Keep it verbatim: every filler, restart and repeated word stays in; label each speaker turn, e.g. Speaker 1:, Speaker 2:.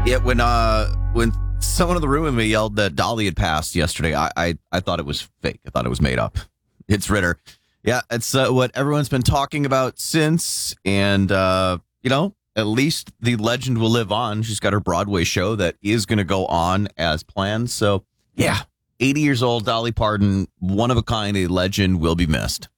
Speaker 1: Yeah, when uh when someone in the room with me yelled that Dolly had passed yesterday, I I, I thought it was fake. I thought it was made up. It's Ritter. Yeah, it's uh, what everyone's been talking about since, and uh, you know, at least the legend will live on. She's got her Broadway show that is going to go on as planned. So yeah, eighty years old, Dolly Parton, one of a kind, a legend, will be missed.